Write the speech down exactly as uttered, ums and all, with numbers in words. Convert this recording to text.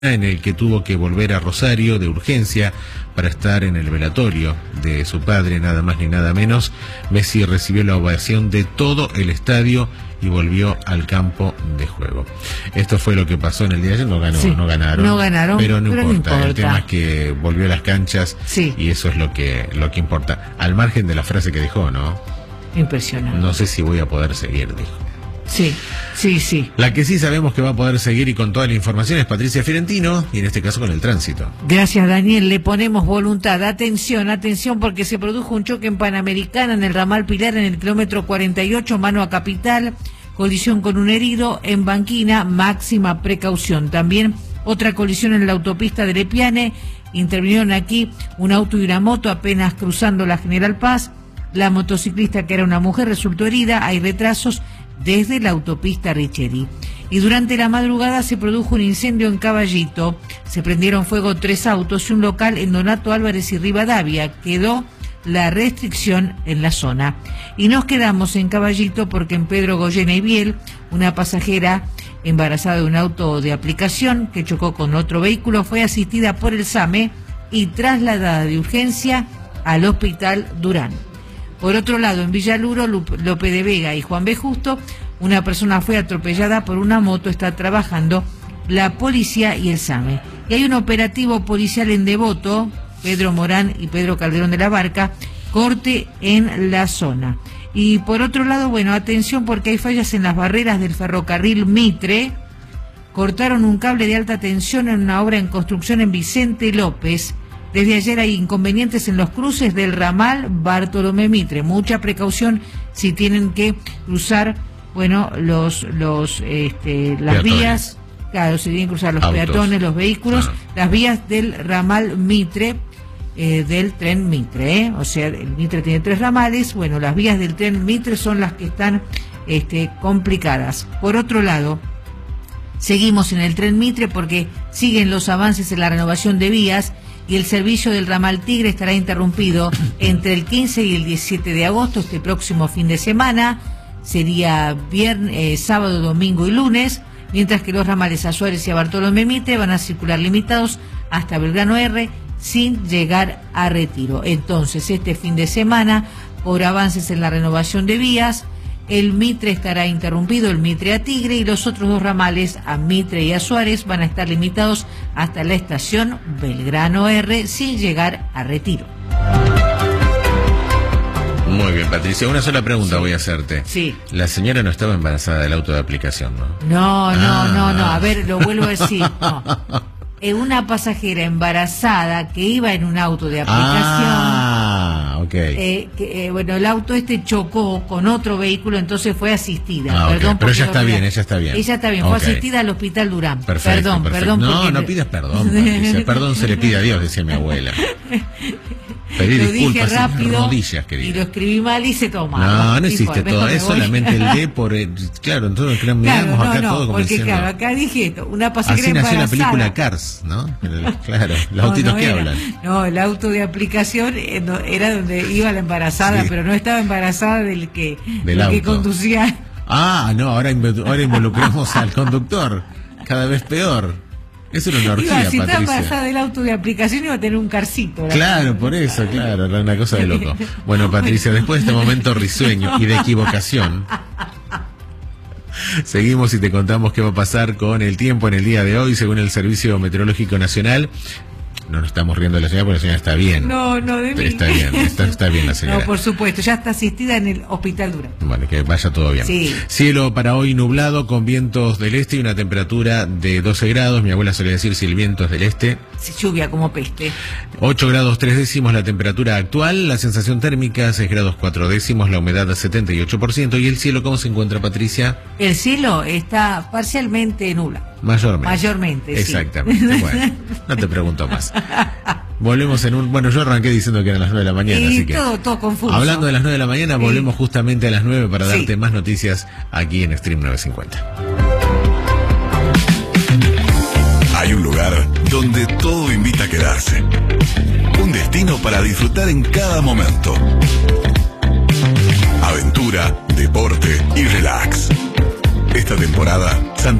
en el que tuvo que volver a Rosario de urgencia para estar en el velatorio de su padre, nada más ni nada menos. Messi recibió la ovación de todo el estadio y volvió al campo de juego. Esto fue lo que pasó en el día de ayer. No ganó, sí, no ganaron, no ganaron, pero, no, pero importa. no importa. El tema es que volvió a las canchas, sí, y eso es lo que lo que importa. Al margen de la frase que dijo, ¿no? Impresionante. No sé si voy a poder seguir, dijo. Sí, sí, sí. La que sí sabemos que va a poder seguir y con toda la información es Patricia Fiorentino, y en este caso con el tránsito. Gracias, Daniel. Le ponemos voluntad. Atención, atención, porque se produjo un choque en Panamericana en el ramal Pilar en el kilómetro cuarenta y ocho, mano a Capital. Colisión con un herido en Banquina, máxima precaución. También otra colisión en la autopista de Lepiane. Intervinieron aquí un auto y una moto apenas cruzando la General Paz. La motociclista, que era una mujer, resultó herida. Hay retrasos desde la autopista Richeri. Y durante la madrugada se produjo un incendio en Caballito. Se prendieron fuego tres autos y un local en Donato Álvarez y Rivadavia. Quedó la restricción en la zona. Y nos quedamos en Caballito porque en Pedro Goyena y Biel, una pasajera embarazada de un auto de aplicación que chocó con otro vehículo fue asistida por el SAME y trasladada de urgencia al Hospital Durán. Por otro lado, en Villaluro, Lope de Vega y Juan B. Justo, una persona fue atropellada por una moto. Está trabajando la policía y el SAME. Y hay un operativo policial en Devoto, Pedro Morán y Pedro Calderón de la Barca, corte en la zona. Y por otro lado, bueno, atención porque hay fallas en las barreras del ferrocarril Mitre. Cortaron un cable de alta tensión en una obra en construcción en Vicente López. Desde ayer hay inconvenientes en los cruces del ramal Bartolomé Mitre. Mucha precaución si tienen que cruzar, bueno, los los este, las peatones. vías, claro, si tienen que cruzar los Autos. peatones, los vehículos, ah. las vías del ramal Mitre, eh, del tren Mitre, ¿eh? O sea, el Mitre tiene tres ramales, bueno, las vías del tren Mitre son las que están este, complicadas. Por otro lado, seguimos en el tren Mitre porque siguen los avances en la renovación de vías. Y el servicio del ramal Tigre estará interrumpido entre el quince y el diecisiete de agosto, este próximo fin de semana. Sería viernes, eh, sábado, domingo y lunes, mientras que los ramales a Suárez y a Bartolomé Mitre van a circular limitados hasta Belgrano R sin llegar a Retiro. Entonces, este fin de semana, por avances en la renovación de vías, el Mitre estará interrumpido, el Mitre a Tigre, y los otros dos ramales, a Mitre y a Suárez, van a estar limitados hasta la estación Belgrano R sin llegar a Retiro. Muy bien, Patricia. Una sola pregunta sí. voy a hacerte. Sí. La señora no estaba embarazada del auto de aplicación, ¿no? No, no, ah. no, no. A ver, lo vuelvo a decir. No. Eh, una pasajera embarazada que iba en un auto de aplicación. Ah, ok. Eh, que, eh, bueno, el auto este chocó con otro vehículo, entonces fue asistida. Ah, perdón, okay. Pero ella está bien, ella está bien. Ella está bien, okay. Fue asistida al Hospital Durán. Perfecto, perdón, perfecto. perdón. No, porque... no pidas perdón, Patricia. Perdón se le pide a Dios, decía mi abuela. Pedí lo disculpas dije rápido rodillas, querida. Y lo escribí mal y se toma. No, no existe todo, es solamente el D por el, claro, entonces claro, miramos claro, no, acá no, todo como porque diciendo, claro, acá dije esto, una pasajera así nació embarazada. la película Cars, ¿no? El, claro, los no, autitos no que era, hablan. No, el auto de aplicación era donde iba la embarazada, sí. Pero no estaba embarazada del que, del del auto. que conducía. Ah, no, ahora, ahora involucramos al conductor, cada vez peor. Es una energía, iba, si Patricia. estaba embarazada del auto de aplicación iba a tener un carcito. Claro, cosa. Por eso, claro, era una cosa de loco. Bueno, Patricia, después de este momento risueño y de equivocación, seguimos y te contamos qué va a pasar con el tiempo en el día de hoy, según el Servicio Meteorológico Nacional. No nos estamos riendo de la señora porque la señora está bien. No, no, de mí. Está bien, está, está bien la señora. No, por supuesto, ya está asistida en el Hospital Durán. Bueno, que vaya todo bien. Sí. Cielo para hoy nublado con vientos del este y una temperatura de doce grados. Mi abuela solía decir si el viento es del este. Sí, lluvia como peste. ocho grados tres décimos la temperatura actual, la sensación térmica seis grados cuatro décimos, la humedad setenta y ocho por ciento. ¿Y el cielo cómo se encuentra, Patricia? El cielo está parcialmente nublado. Mayormente. Mayormente, sí. Exactamente. Bueno, no te pregunto más. Volvemos en un... Bueno, yo arranqué diciendo que eran las nueve de la mañana, y así que... todo, todo confuso. Hablando de las nueve de la mañana, sí. Volvemos justamente a las nueve para sí. darte más noticias aquí en Stream novecientos cincuenta. Hay un lugar donde todo invita a quedarse. Un destino para disfrutar en cada momento. Aventura, deporte y relax. Esta temporada, Santa